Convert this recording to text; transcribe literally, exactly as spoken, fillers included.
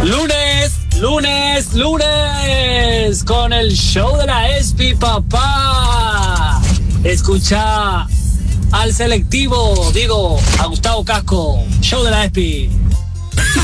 Lunes, lunes, lunes, con el show de la Espi, papá. Escucha al selectivo, digo, a Gustavo Casco, show de la Espi.